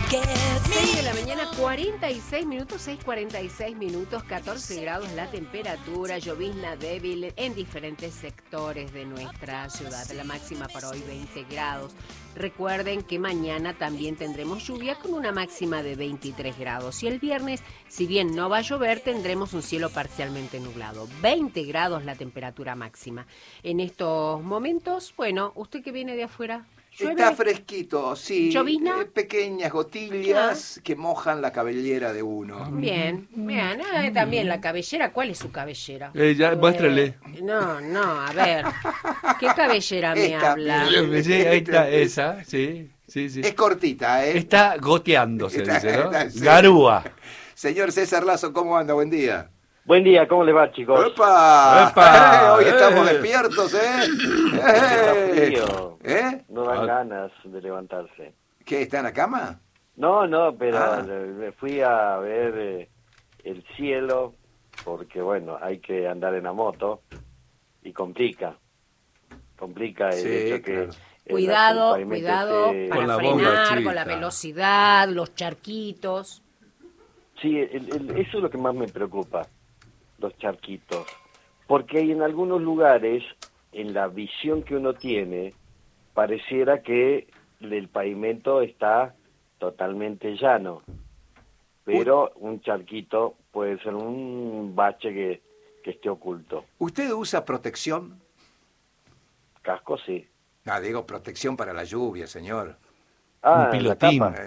6 de la mañana, 46 minutos, 6:46 minutos, 14 grados la temperatura, llovizna débil en diferentes sectores de nuestra ciudad. La máxima para hoy 20 grados. Recuerden que mañana también tendremos lluvia con una máxima de 23 grados. Y el viernes, si bien no va a llover, tendremos un cielo parcialmente nublado. 20 grados la temperatura máxima. En estos momentos, bueno, usted que viene de afuera, ¿llueve? Está fresquito, sí. ¿Llovizna? Pequeñas gotillas que mojan la cabellera de uno. Bien, bien. También la cabellera. ¿Cuál es su cabellera? Muéstrele. No, a ver. ¿Qué cabellera me Esta, habla? Sí, ahí está, esa, sí. Es cortita, ¿eh? Está goteando, se dice, ¿no? Sí. Garúa. Señor César Lazo, ¿cómo anda? Buen día. Buen día, ¿cómo les va, chicos? ¡Epa! ¡Epa! Hoy estamos despiertos, ¿eh? Está frío. ¿Eh? No dan ganas de levantarse. ¿Qué, está en la cama? No, pero Ah. me fui a ver el cielo porque, bueno, hay que andar en la moto y complica el Sí, hecho que... claro. Cuidado, el pavimento cuidado esté- para Con la frenar, bomba con chica. la velocidad, los charquitos. Sí, eso es lo que más me preocupa, los charquitos. Porque hay en algunos lugares, en la visión que uno tiene, pareciera que el pavimento está totalmente llano. Pero un charquito puede ser un bache que esté oculto. ¿Usted usa protección? Casco sí. No, digo protección para la lluvia, señor. Ah, Un pilotín. la capa.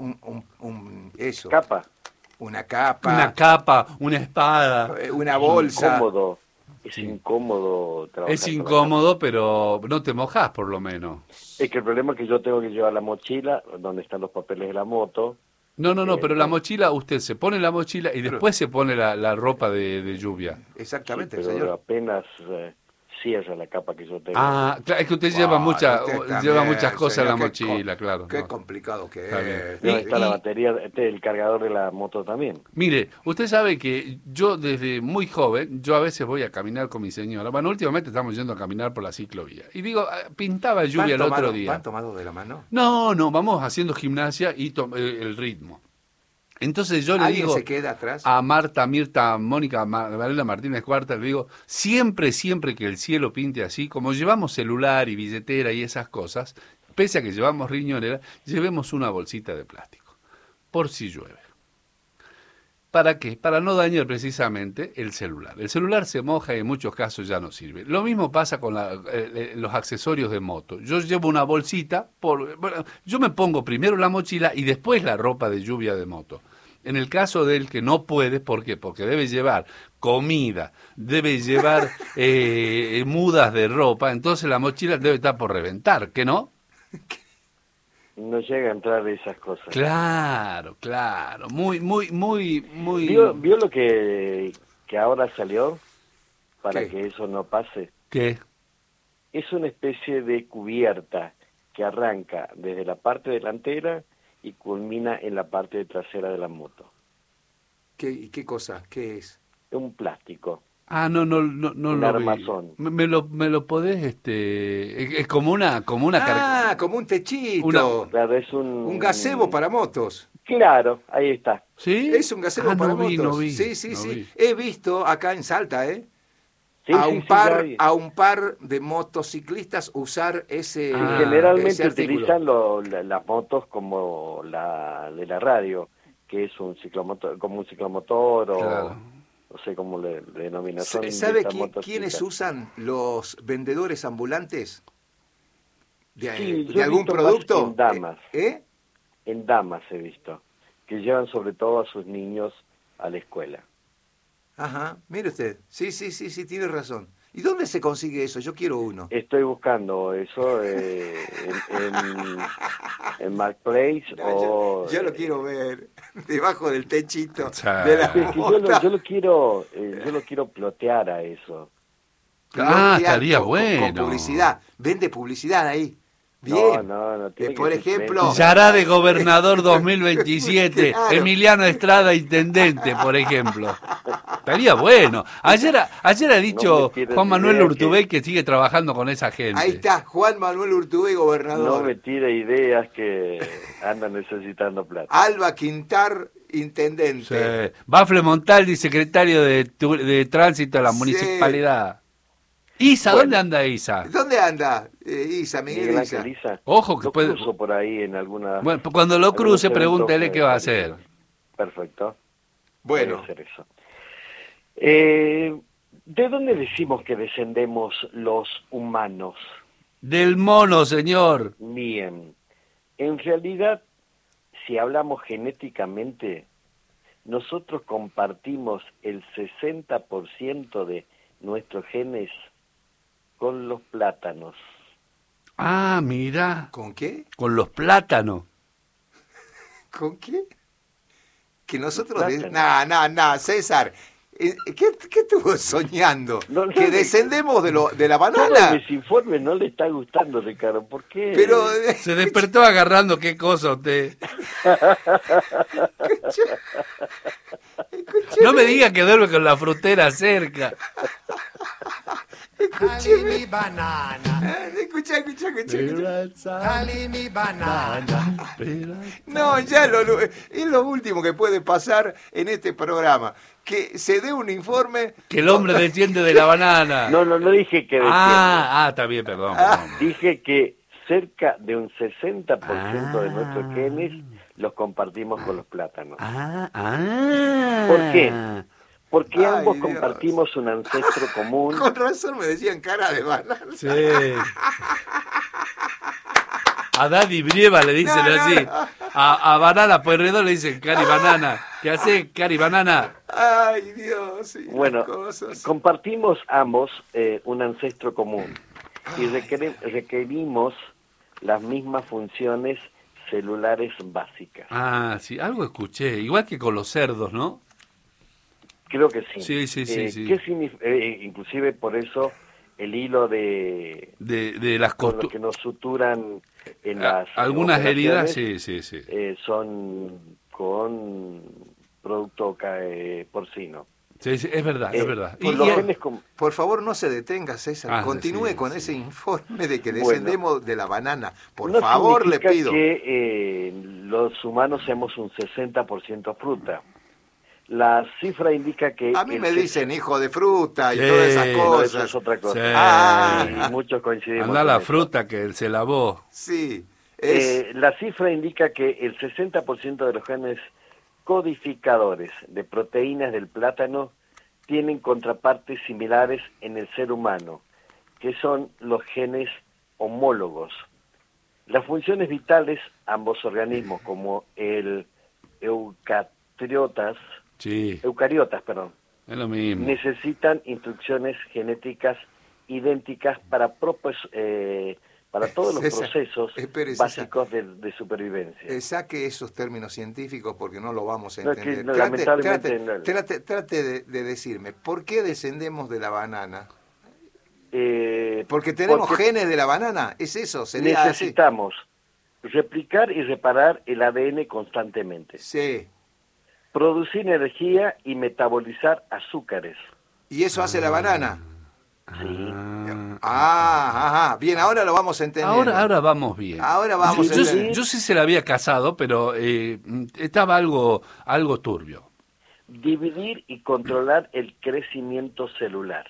Eso. Capa. Una capa. Una capa, una espada. Una bolsa. Incómodo. Es Sí. incómodo trabajar. Es con la incómodo, pero no te mojas por lo menos. capa. Es que el problema es que yo tengo que llevar la mochila donde están los papeles de la moto. No, pero la mochila, usted se pone la mochila y después se pone la ropa de lluvia. Exactamente, Sí, pero señor. apenas cierra la capa que yo tengo. Ah, claro, es que usted Ah, lleva usted lleva también, muchas cosas en la señor, mochila, claro. Qué ¿no? complicado que Está bien. es. ¿Dónde está la y- batería? El cargador de la moto también. Mire, usted sabe que yo desde muy joven, yo a veces voy a caminar con mi señora. Bueno, últimamente estamos yendo a caminar por la ciclovía. Y digo, pintaba lluvia el otro día. ¿Van tomados de la mano? No, vamos haciendo gimnasia y el ritmo. Entonces yo le ¿Alguien digo se queda atrás? a Marta, Mirta, Mónica, Magdalena Martínez Cuarta, le digo, siempre que el cielo pinte así, como llevamos celular y billetera y esas cosas, pese a que llevamos riñonera, llevemos una bolsita de plástico, por si llueve. ¿Para qué? Para no dañar precisamente el celular. El celular se moja y en muchos casos ya no sirve. Lo mismo pasa con los accesorios de moto. Yo llevo una bolsita, yo me pongo primero la mochila y después la ropa de lluvia de moto. En el caso del que no puede, ¿por qué? Porque debe llevar comida, debe llevar mudas de ropa, entonces la mochila debe estar por reventar, ¿qué no? No llega a entrar esas cosas. Claro, muy. ¿Vio lo que ahora salió para ¿Qué? que eso no pase? ¿Qué? Es una especie de cubierta que arranca desde la parte delantera y culmina en la parte trasera de la moto. ¿Qué cosa? ¿Qué es? Es un plástico. Ah, no Un lo vi. armazón. Me lo podés, es como una Como un techito. Claro, es Un gazebo para motos. Claro, ahí está. ¿Sí? Es un gazebo para motos. No vi. Sí. Vi. He visto acá en Salta, Sí, a sí, un sí, par, ya vi. a un par de motociclistas usar ese, Ah, Generalmente ese artículo. utilizan las motos como la de la radio, que es un ciclomotor, como un ciclomotor o Claro. no sé cómo le denominan. Son de ¿Sabe esas motos quiénes chicas. usan los vendedores ambulantes Sí, yo de he algún visto más producto? en damas. ¿Eh? En damas he visto, que llevan sobre todo a sus niños a la escuela. Ajá, mire usted. Sí, tiene razón. ¿Y dónde se consigue eso? Yo quiero uno. Estoy buscando eso en Marketplace o... Yo lo quiero ver debajo del techito Cha. de la Es que moto. yo lo quiero plotear a eso. Ah, Bloquear estaría con bueno. publicidad. Vende publicidad ahí. Bien. No, tiene Por que ser ejemplo, frente. Yará de gobernador 2027, Claro. Emiliano Estrada intendente, por ejemplo. Estaría bueno. Ayer ha dicho No me tires Juan Manuel ideas Urtubey que sigue trabajando con esa gente. ahí está, Juan Manuel Urtubey, No gobernador. me tire ideas que andan necesitando plata. Alba Quintar, intendente. Sí. Bafle Montaldi, secretario de Tránsito de la Sí. municipalidad. Isa, Bueno. ¿dónde anda Isa? ¿Dónde anda Isa, Miguel Miguel Isa? Ángel Isa. Ojo que Lo puede... cruzo por ahí en alguna... Bueno, cuando lo algunos cruce, eventos pregúntele qué va a hacer. Perfecto. Voy a Bueno, hacer eso. ¿De dónde decimos que descendemos los humanos? Del mono, señor. Bien. En realidad, si hablamos genéticamente, nosotros compartimos el 60% de nuestros genes con los plátanos. Ah, mira, ¿con qué? con los plátanos. ¿Con qué? Que nosotros... Plátano. No, César. ¿Qué estuvo soñando? No, ¿Que descendemos de la Todos banana? mis informes no le está gustando, Ricardo. ¿Por qué? Pero... Se despertó agarrando qué cosa usted. Escúcheme. No me diga que duerme con la frutera cerca. Dale mi banana, Escucha. dale mi banana. No, es lo último que puede pasar en este programa. Que se dé un informe... Que el hombre desciende de la banana. No dije que descienda. Está bien, perdón. Dije que cerca de un 60% de nuestros genes los compartimos con los plátanos. ¿Por qué? Porque Ay, ambos Dios. compartimos un ancestro común. Con razón me decían cara de banana. Sí. A Daddy Brieva le dicen No, así. no. A Banana Pueyrredón le dicen Cari Banana. ¿Qué hace Cari Banana? Ay, Dios. Sí, Bueno, las cosas. compartimos ambos un ancestro común y requerimos las mismas funciones celulares básicas. Ah, sí, algo escuché. Igual que con los cerdos, ¿no? Creo que sí. Sí. ¿Qué significa? Inclusive por eso el hilo de las con lo costumbres. que nos suturan en las Algunas heridas, operaciones, sí. son con producto porcino. Sí, es verdad, es verdad. Por los genes Por favor, no se detenga, César. Continúe sí, con sí. ese informe de que Bueno. descendemos de la banana. Por no favor, le significa pido. que los humanos seamos un 60% fruta. La cifra indica que... A mí el me dicen hijo de fruta y Sí. todas esas No, No, cosas. eso es otra cosa. Sí. Ah. Y muchos coincidimos Anda con la eso. fruta que se lavó. Sí. La cifra indica que el 60% de los genes codificadores de proteínas del plátano tienen contrapartes similares en el ser humano, que son los genes homólogos. Las funciones vitales, ambos organismos, como el eucariotas, Sí, es lo mismo. necesitan instrucciones genéticas idénticas para todos los César, procesos espere, César. básicos de supervivencia. Saque esos términos científicos porque no lo vamos a No, es que entender. no, lamentablemente no. Trate de decirme, ¿por qué descendemos de la banana? ¿Porque tenemos Porque genes de la banana? ¿Es eso? ¿Sería así? necesitamos replicar y reparar el ADN constantemente, Sí. producir energía y metabolizar azúcares. ¿Y eso hace la banana? ¿sí? Ajá. Bien, ahora lo vamos a entender. Ahora vamos bien. Ahora vamos a yo, entender. yo sí se la había casado, pero estaba algo turbio. Dividir y controlar el crecimiento celular.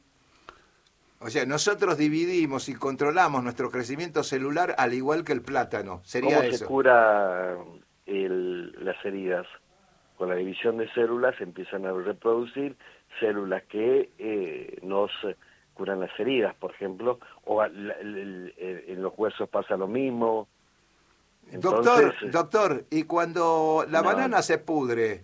O sea, nosotros dividimos y controlamos nuestro crecimiento celular al igual que el plátano. Sería ¿Cómo se eso. cura las heridas? Con la división de células empiezan a reproducir células que nos curan las heridas, por ejemplo, o en los huesos pasa lo mismo. Entonces, Doctor, y cuando la No. banana se pudre,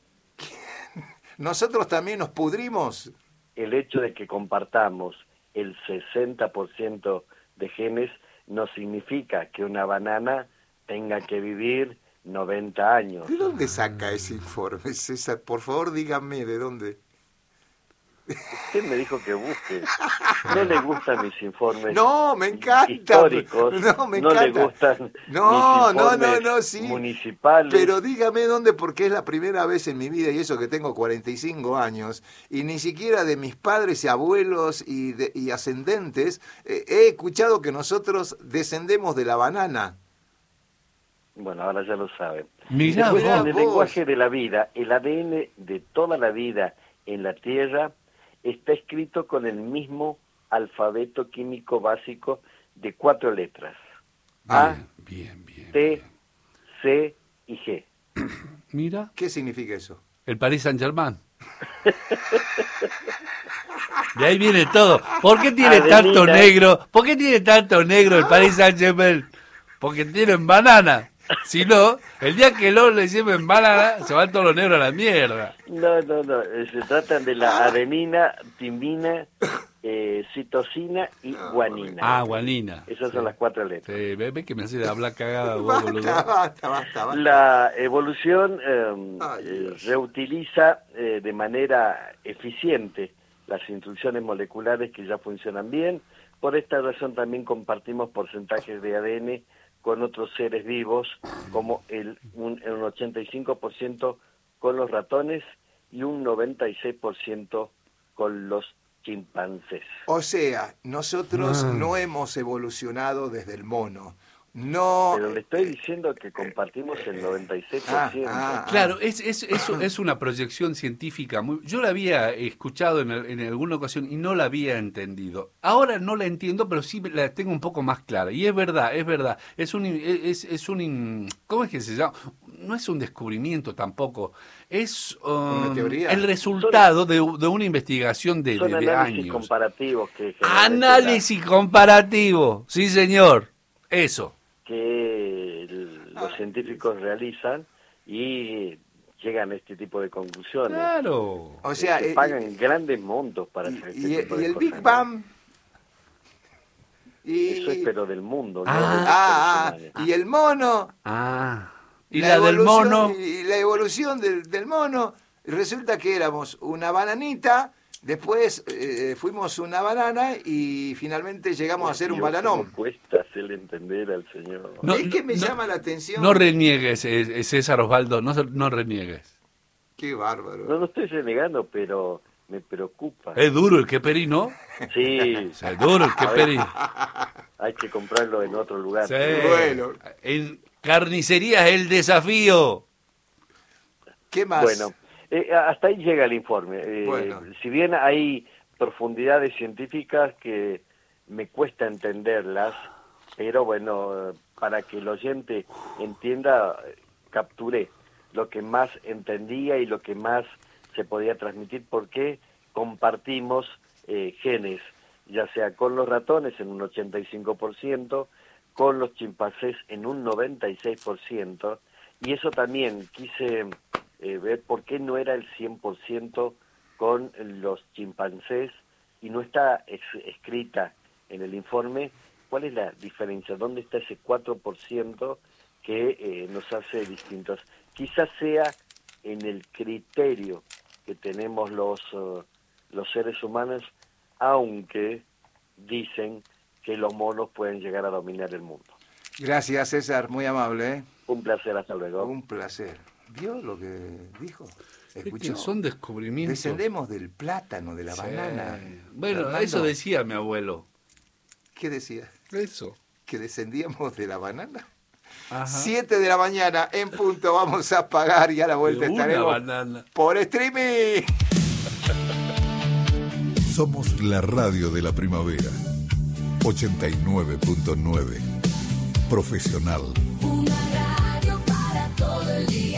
¿nosotros también nos pudrimos? el hecho de que compartamos el 60% de genes no significa que una banana tenga que vivir 90 años. ¿De dónde saca ese informe, César? Por favor, dígame de dónde. Usted me dijo que busque. No le gustan mis informes No, me encanta. históricos. No, me No le encanta. gustan No, mis informes no, sí. municipales. Pero dígame dónde, porque es la primera vez en mi vida, y eso que tengo 45 años, y ni siquiera de mis padres y abuelos y ascendentes, he escuchado que nosotros descendemos de la banana. Bueno, ahora ya lo saben. Mirá Después, vos. en el lenguaje de la vida, el ADN de toda la vida en la Tierra está escrito con el mismo alfabeto químico básico de 4 letras. A, Bien. T, C y G. Mira, ¿Qué significa eso? el Paris Saint-Germain. De ahí viene todo. ¿Por qué tiene Adelina. tanto negro? ¿Por qué tiene tanto negro el Paris Saint-Germain? Porque tienen banana. Si no, el día que no le lleven banana, se van todos los negros a la mierda. No. Se tratan de la adenina, timina, citosina y guanina. Ah, guanina. Esas son las 4 letras. Sí, ve que me hace hablar cagada, vos, boludo. Basta. La evolución Ay, Dios. reutiliza de manera eficiente las instrucciones moleculares que ya funcionan bien. Por esta razón también compartimos porcentajes de ADN con otros seres vivos, como un 85% con los ratones y un 96% con los chimpancés. O sea, nosotros no hemos evolucionado desde el mono. No. Pero le estoy diciendo que compartimos el 96%. Claro, es una proyección científica. Yo la había escuchado en alguna ocasión y no la había entendido. Ahora no la entiendo, pero sí la tengo un poco más clara. Y es verdad. Es un ¿cómo es que se llama? No es un descubrimiento tampoco. Es ¿Una teoría? el resultado de una investigación de Son análisis años. comparativos que Análisis comparativo, sí señor. Eso. que los científicos realizan y llegan a este tipo de conclusiones. Claro. O sea, que pagan grandes montos para hacer este y tipo de el cosas, Big Bang. Eso es pero del mundo, no de los seres humanos. Y el mono. Y la del mono. Y la evolución del mono. Resulta que éramos una bananita, después fuimos una banana y finalmente llegamos a ser un Dios, bananón. ¿cómo cuesta hacerle entender al señor? Es que me llama la atención. No reniegues, César Osvaldo, no reniegues. Qué bárbaro. No estoy renegando, pero me preocupa. Es duro el queperí, ¿no? Sí, Es duro el queperí. hay que comprarlo en otro lugar. Sí. Bueno. En carnicerías El Desafío. ¿Qué más? Bueno, hasta ahí llega el informe. Bueno. Si bien hay profundidades científicas que me cuesta entenderlas, pero bueno, para que el oyente entienda, capturé lo que más entendía y lo que más se podía transmitir, porque compartimos genes, ya sea con los ratones en un 85%, con los chimpancés en un 96%, y eso también quise ver por qué no era el 100% con los chimpancés, y no está escrita en el informe cuál es la diferencia, dónde está ese 4% que nos hace distintos. Quizás sea en el criterio que tenemos los seres humanos, aunque dicen que los monos pueden llegar a dominar el mundo. Gracias, César, muy amable. Un placer, hasta luego. Un placer. ¿Vio lo que dijo? Es ¿Escuchó? que son descubrimientos. Descendemos del plátano, de la Sí. banana. Bueno, Fernando, eso decía mi abuelo. ¿Qué decía? Eso. ¿Que descendíamos de la banana? Ajá. 7 de la mañana, en punto, vamos a pagar y a la vuelta De una estaremos banana. por streaming. Somos la radio de la primavera. 89.9. Profesional. Una radio para todo el día.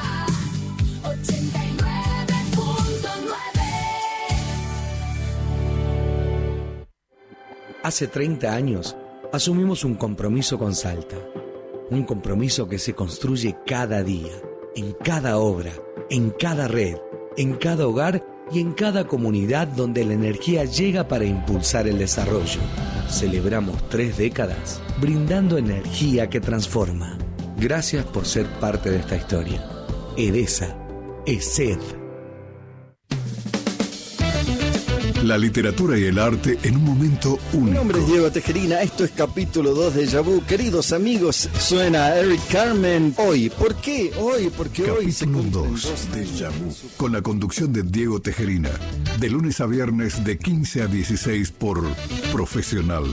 89.9. Hace 30 años asumimos un compromiso con Salta. Un compromiso que se construye cada día, en cada obra, en cada red, en cada hogar y en cada comunidad donde la energía llega para impulsar el desarrollo. Celebramos 3 décadas brindando energía que transforma. Gracias por ser parte de esta historia. Edesa, ESED. La literatura y el arte en un momento único. Mi nombre es Diego Tejerina, esto es capítulo 2 de Déjà Vu. Queridos amigos, suena Eric Carmen. Hoy, ¿por qué? Hoy, porque hoy se Capítulo cumplen 2 de Déjà Vu, con la conducción de Diego Tejerina, de lunes a viernes de 15 a 16 por Profesional.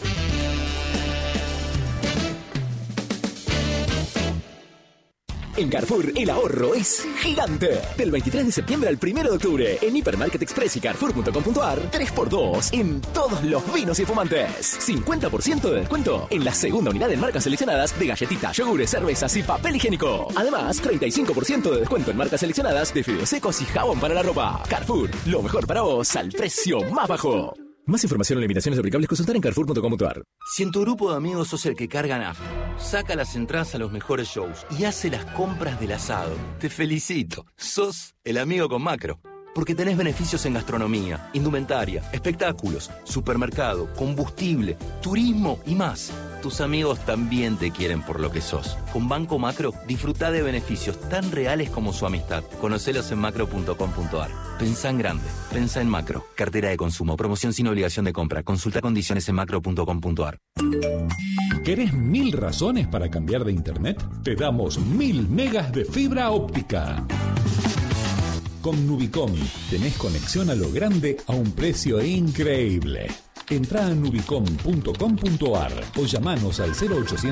En Carrefour, el ahorro es gigante. Del 23 de septiembre al 1 de octubre, en Hipermarket Express y Carrefour.com.ar, 3x2 en todos los vinos y fumantes. 50% de descuento en la segunda unidad en marcas seleccionadas de galletitas, yogures, cervezas y papel higiénico. Además, 35% de descuento en marcas seleccionadas de fideos secos y jabón para la ropa. Carrefour, lo mejor para vos al precio más bajo. Más información o limitaciones aplicables, consultar en Carrefour.com.ar. Si en tu grupo de amigos sos el que carga nafta, saca las entradas a los mejores shows y hace las compras del asado, te felicito. Sos el amigo con Macro. Porque tenés beneficios en gastronomía, indumentaria, espectáculos, supermercado, combustible, turismo y más. Tus amigos también te quieren por lo que sos. Con Banco Macro, disfrutá de beneficios tan reales como su amistad. Conocelos en macro.com.ar. Pensá en grande. Pensá en Macro. Cartera de consumo. Promoción sin obligación de compra. Consulta condiciones en macro.com.ar. ¿Querés 1000 razones para cambiar de internet? Te damos 1000 megas de fibra óptica. Con Nubicom tenés conexión a lo grande a un precio increíble. Entrá a nubicom.com.ar o llamanos al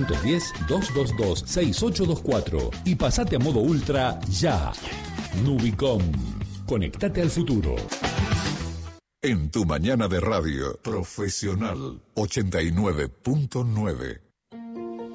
0810-222-6824 y pasate a modo ultra ya. Nubicom. Conectate al futuro. En tu mañana de radio, Profesional 89.9.